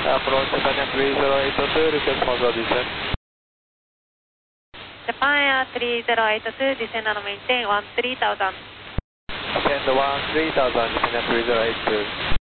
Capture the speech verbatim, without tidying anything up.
Approach Japan three zero eight two, request for descent. Japan Air three zero eight two, descend and maintain one three thousand. Descend one three thousand, Japan three zero eight two.